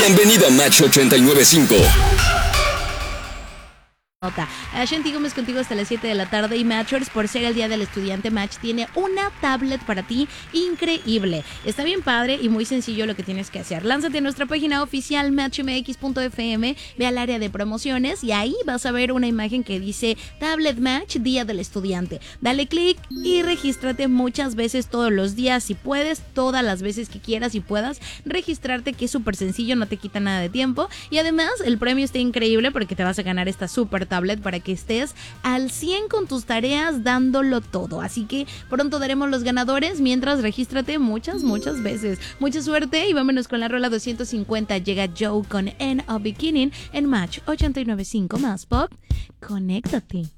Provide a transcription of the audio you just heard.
Bienvenido a Match 89.5. Shanti Gómez contigo hasta las 7 de la tarde y Matchers, por ser el Día del Estudiante, Match tiene una tablet para ti increíble. Está bien padre y muy sencillo lo que tienes que hacer. Lánzate a nuestra página oficial matchmx.fm, ve al área de promociones y ahí vas a ver una imagen que dice Tablet Match Día del Estudiante. Dale clic y regístrate muchas veces todos los días si puedes, todas las veces que quieras y puedas registrarte, que es súper sencillo, no te quita nada de tiempo y además el premio está increíble porque te vas a ganar esta súper tablet para que estés al 100 con tus tareas dándolo todo. Así que pronto daremos los ganadores. Mientras, regístrate muchas veces. Mucha suerte y vámonos con la rola 250. Llega Joe con End of Beginning en Match 89.5 más Pop. Conéctate.